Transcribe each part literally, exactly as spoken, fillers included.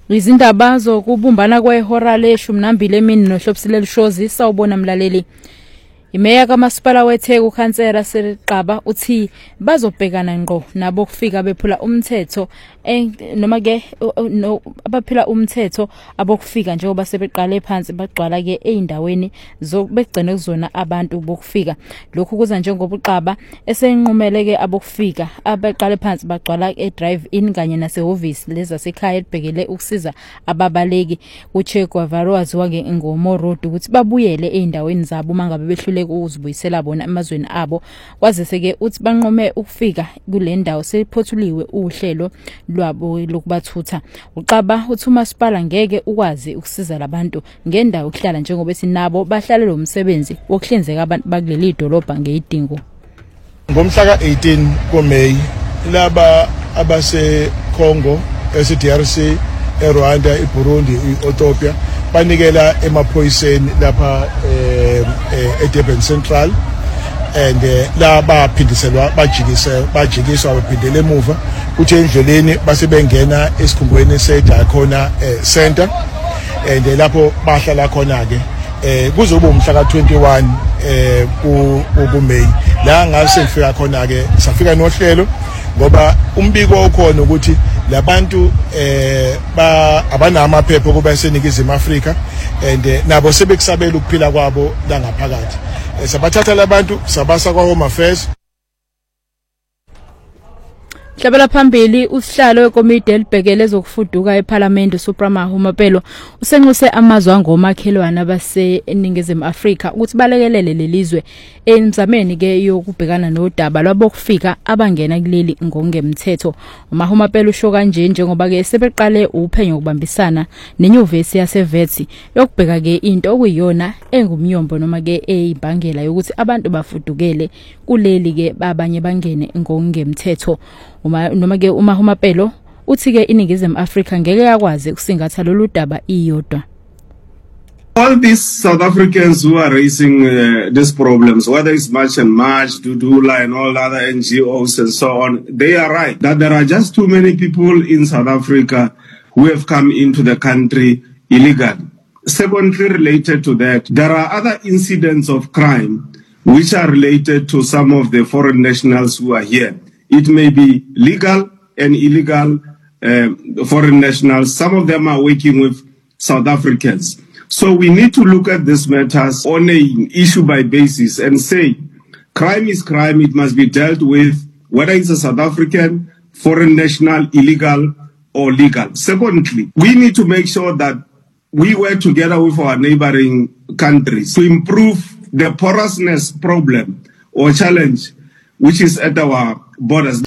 Izindaba zokubumbana kwehora leshumi nambili emini nohlophisile Shozi sawubona mlaleli. Imeya kaMasipala weTheku uKhansela Seliqaba uthi bazobhekana ngqo nabo kufika bephula umthetho noma ke abaphila umthetho abokufika njengoba sebeqale phansi bagcwala ke eindaweni zokubegcina kuzona abantu bokufika. Lokhu kuza njengobuqaba esenqumele ke abokufika abeqale phansi bagcwala e-drive in kanye nasehhovisi leza sekhaya libhekele ukusiza ababaleki uChe Guevara waziwa ke ngoMo Road ukuthi babuyele eindaweni zabo mangabe behlule ukuzibuyisela bona emazweni abo. Kwazise ke uthi banqome ukufika kule ndawo sephothuliwe uhlelo lwabo lokubathutha. Uqaba uthi uMasipala ngeke ukwazi ukusiza labantu ngendawo ukuhlala njengoba sinabo bahlale lo msebenzi wokuhlinzeka abantu bakuleli dolobha ngeyidingo. Ngomhla ka eighteen kuMeyi laba abase Congo, ese-D R C, eRwanda, eBurundi, eEthiopia banikela emaphoyiseni lapha eDurban Central and la baphindiselwa bajikise bajikiswa baphindele emuva kuthi endleleni base bengena esikhungweni seDiakona Center and lapho bahlala khona ke kuzoba umhla ka twenty-one ku kuMeyi la ngase ngifika khona ke safika nohlelo ngoba umbiko okhona ukuthi labantu eh ba abanama amaphepha kuba seNingizimu Afrika and nabo sebekusabela ukuphila kwabo la ngaphakathi. Sabathatha labantu sabasa kwa Home Affairs. Hlabela phambili usihlalo wekomiti elibhekele zokufuduka eParliament uSuprama Humapelo usenxuse amazwi angomakhelwane abaseNingizimu Afrika ukuthi balekelele lelizwe emzameni ke yokubhekana nodaba lwabokufika abangena kuleli ngongemthetho. uMahumapelo usho kanje njengoba ke sebeqale uphenyo ukubambisana nenyuvesi yaseVets yokubheka ke into okuyiyona engumnyombo noma ke eyibangela yokuthi abantu bafudukele kuleli ke abanye bangene ngongemthetho. Uma noma ke uMahumapelo uthi ke iNingizimu Afrika ngeke yakwazi ukusingatha lolu daba iyodwa. All these South Africans who are raising uh, these problems, whether it's March and March, Dudula and all other N G Os and so on, they are right that there are just too many people in South Africa who have come into the country illegally. Secondly, related to that, there are other incidents of crime which are related to some of the foreign nationals who are here. It may be legal and illegal uh, foreign nationals. Some of them are working with South Africans. So we need to look at these matters on an issue by basis and say, crime is crime. It must be dealt with, whether it's a South African, foreign national, illegal or legal. Secondly, we need to make sure that we work together with our neighboring countries to improve the porousness problem or challenge which is at our borders.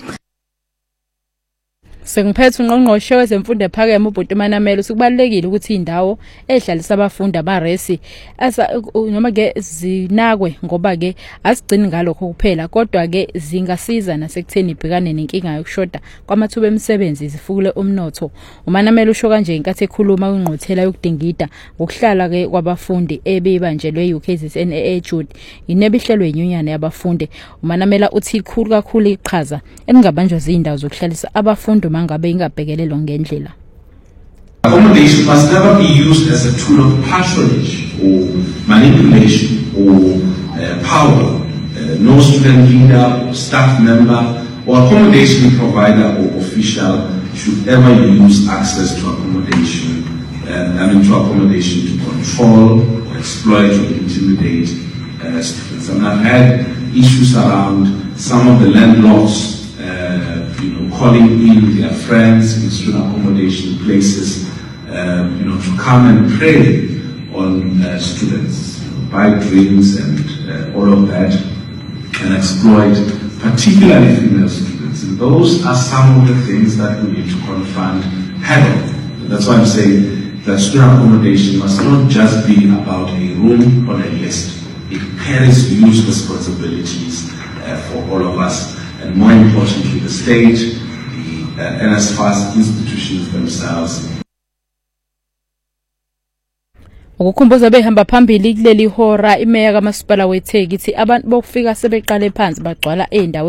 Sengiphethe ungqongqoshe wezemfundo ephakeme uBhuti Manamela usikubalekile ukuthi indawo ehlalisa abafundi abaresi asa noma ke zinakwe ngoba ke asigcini ngalokho kuphela kodwa ke zingasiza nasekutheni ibhekane nenkinga yokushoda kwamathuba emisebenzi zifukule umnotho. uManamela usho kanje inkathi ekhuluma kwingqothela yokudingida ngokuhlala ke kwabafundi ebebanjelwe U K Z N A Jude inebihlelwe inyunyane yabafundi. uManamela uthi ikhulu kakhulu iqhaza engabanjwa izindawo zokuhlalisa abafundi mangabe ingabhekelelwa ngendlela. Accommodation must never be used as a tool of patronage or manipulation or uh, power. Uh, no student leader, staff member, or accommodation provider or official should ever use access to accommodation, uh, I mean to accommodation to control, or exploit, or intimidate uh, students. And I've had issues around some of the landlords Uh, you know, calling in their friends in student accommodation places, uh, you know, to come and prey on uh, students, you know, buy drinks and uh, all of that, and exploit particularly female students. And those are some of the things that we need to confront head on. That's why I'm saying that student accommodation must not just be about a room on a list. It carries huge responsibilities uh, for all of us. And more importantly, the state, the uh, N S F A S institutions themselves. Ukukhumbuza behamba phambili kuleli hora imeya kaMasipala weTheku ithi abantu bokufika sebeqale phansi bagcwala endaweni